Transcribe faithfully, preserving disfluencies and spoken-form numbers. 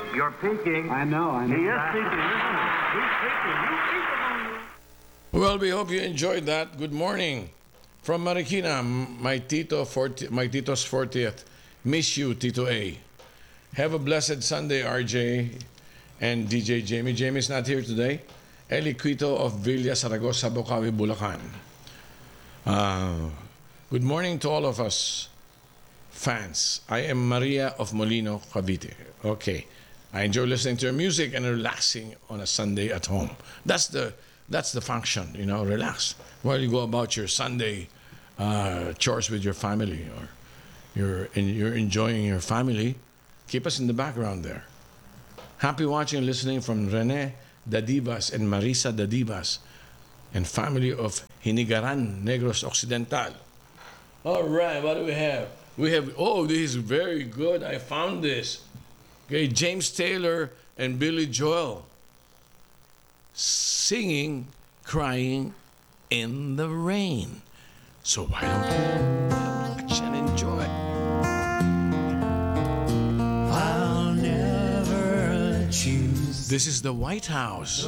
You're peeking. I know, I know. He is peeking, isn't he? He's peeking. You peek among you. Well, we hope you enjoyed that. Good morning. From Marikina, my Tito forty, my Tito's fortieth. Miss you, Tito A. Have a blessed Sunday, R J and D J Jamie. Jamie's not here today. Eli Quito of Villa Saragossa, Bocaue, Bulacan. Uh, good morning to all of us fans. I am Maria of Molino, Cavite. Okay. I enjoy listening to your music and relaxing on a Sunday at home. That's the that's the function, you know, relax while you go about your Sunday uh, chores with your family, or you're in, you're enjoying your family. Keep us in the background there. Happy watching and listening from Rene Dadibas and Marisa Dadibas and family of Hinigaran, Negros Occidental. All right, what do we have? We have, oh, this is very good. I found this. Okay, James Taylor and Billy Joel singing, crying in the rain. So why don't we watch and enjoy? I'll never let you. This is the White House.